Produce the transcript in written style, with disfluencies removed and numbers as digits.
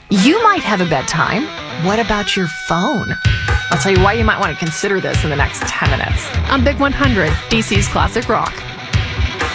You might have a bedtime. What about your phone? I'll tell you why you might want to consider this in the next 10 minutes. On Big 100, DC's Classic Rock.